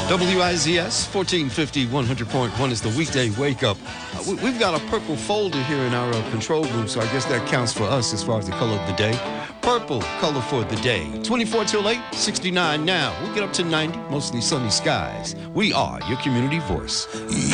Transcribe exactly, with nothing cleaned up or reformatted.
W I Z S fourteen fifty, one hundred point one is the weekday wake up. Uh, we, we've got a purple folder here in our uh, control room, so I guess that counts for us as far as the color of the day. Purple, color for the day. twenty-four till eight, sixty-nine now. We'll get up to ninety, mostly sunny skies. We are your community voice.